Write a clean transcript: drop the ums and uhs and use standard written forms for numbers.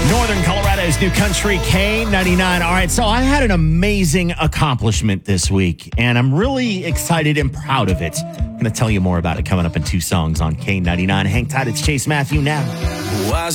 Northern Colorado's new country, K99. All right, so I had an amazing accomplishment this week, and I'm really excited and proud of it. I'm going to tell you more about it coming up in two songs on K99. Hang tight, it's Chase Matthew now.